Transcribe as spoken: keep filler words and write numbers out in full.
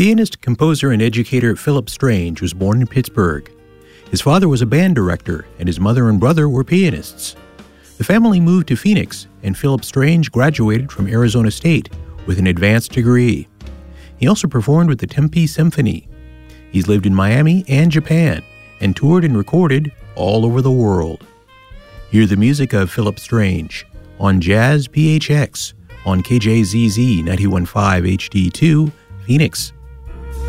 Pianist, composer, and educator Philip Strange was born in Pittsburgh. His father was a band director, and his mother and brother were pianists. The family moved to Phoenix, and Philip Strange graduated from Arizona State with an advanced degree. He also performed with the Tempe Symphony. He's lived in Miami and Japan, and toured and recorded all over the world. Hear the music of Philip Strange on Jazz P H X on K J Z Z ninety-one point five H D two, Phoenix.